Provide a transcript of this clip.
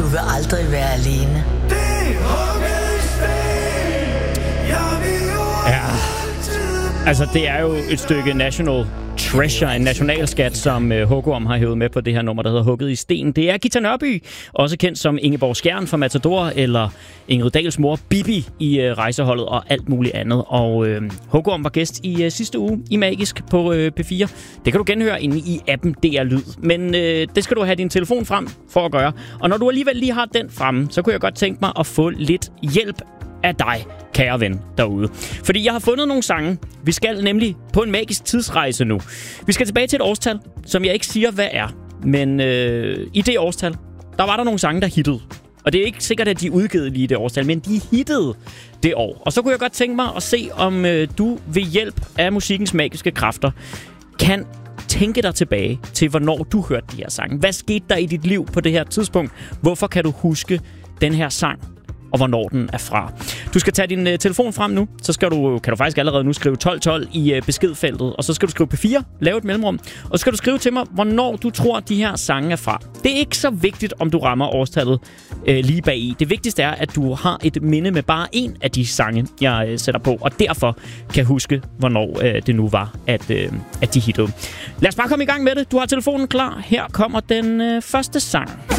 vil aldrig være alene. Ja, altså det er jo et stykke national treasure, en nationalskat, som Hugorm har hævet med på det her nummer, der hedder Hugget i sten. Det er Ghita Nørby, også kendt som Ingeborg Skjern fra Matador, eller Ingrid Dahls mor Bibi i Rejseholdet og alt muligt andet. Og Hugorm var gæst i sidste uge i Magisk på P4. Det kan du genhøre inde i appen DR Lyd. Men det skal du have din telefon frem for at gøre. Og når du alligevel lige har den fremme, så kunne jeg godt tænke mig at få lidt hjælp af dig, kære ven derude. Fordi jeg har fundet nogle sange. Vi skal nemlig på en magisk tidsrejse nu. Vi skal tilbage til et årstal, som jeg ikke siger, hvad er. Men i det årstal, der var der nogle sange, der hittede. Og det er ikke sikkert, at de er udgivet lige i det årstal, men de hittede det år. Og så kunne jeg godt tænke mig at se, om du ved hjælp af musikkens magiske kræfter kan tænke dig tilbage til, hvornår du hørte de her sange. Hvad skete der i dit liv på det her tidspunkt? Hvorfor kan du huske den her sang? Og hvornår den er fra. Du skal tage din telefon frem nu, så kan du faktisk allerede nu skrive 1212 i beskedfeltet, og så skal du skrive P4, lave et mellemrum, og så skal du skrive til mig, hvornår du tror, de her sange er fra. Det er ikke så vigtigt, om du rammer årstallet lige bag i. Det vigtigste er, at du har et minde med bare en af de sange, jeg sætter på, og derfor kan huske, hvornår det nu var, at de hittede. Lad os bare komme i gang med det. Du har telefonen klar. Her kommer den første sang.